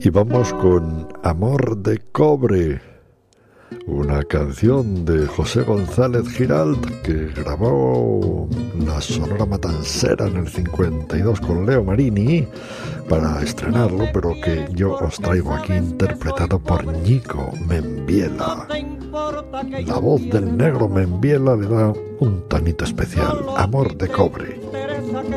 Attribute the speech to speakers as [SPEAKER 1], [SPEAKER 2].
[SPEAKER 1] Y vamos con Amor de Cobre, una canción de José González Giralt que grabó la Sonora Matancera en el 52 con Leo Marini para estrenarlo, pero que yo os traigo aquí interpretado por Ñico Membiela. La voz del negro Membiela le da un tonito especial. Amor de Cobre.